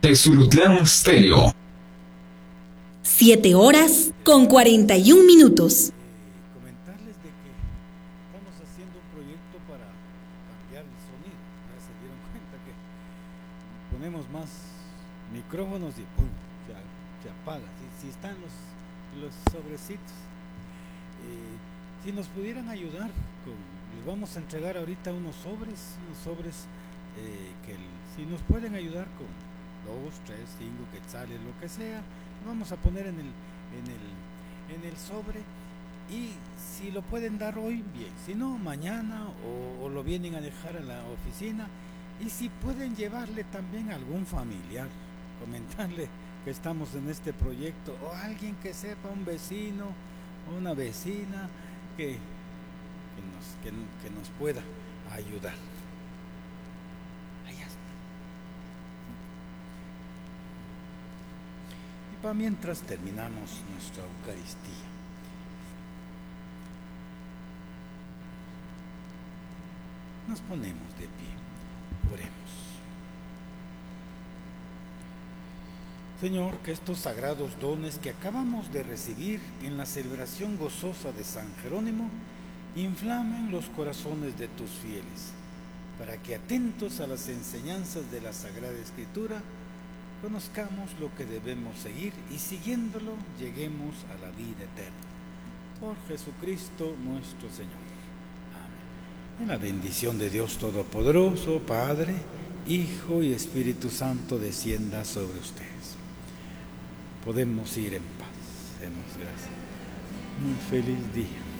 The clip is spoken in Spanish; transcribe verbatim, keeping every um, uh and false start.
Texulutlán Stereo. Siete horas con cuarenta y un minutos. Eh, comentarles de que estamos haciendo un proyecto para cambiar el sonido. Ya se dieron cuenta que ponemos más micrófonos y ¡pum! Se, se apaga. Si, si están los, los sobrecitos, eh, si nos pudieran ayudar, con, les vamos a entregar ahorita unos sobres, unos sobres eh, que el, si nos pueden ayudar con dos, tres, cinco quetzales, lo que sea, vamos a poner en el, en el, en el sobre, y si lo pueden dar hoy, bien, si no, mañana, o, o lo vienen a dejar a la oficina, y si pueden llevarle también a algún familiar, comentarle que estamos en este proyecto, o alguien que sepa, un vecino o una vecina que, que, nos, que, que nos pueda ayudar. Para mientras terminamos nuestra Eucaristía. Nos ponemos de pie, oremos. Señor, que estos sagrados dones que acabamos de recibir en la celebración gozosa de San Jerónimo inflamen los corazones de tus fieles, para que, atentos a las enseñanzas de la Sagrada Escritura, conozcamos lo que debemos seguir y, siguiéndolo, lleguemos a la vida eterna. Por Jesucristo nuestro Señor. Amén. En la bendición de Dios Todopoderoso, Padre, Hijo y Espíritu Santo, descienda sobre ustedes. Podemos ir en paz. Demos gracias. Un feliz día.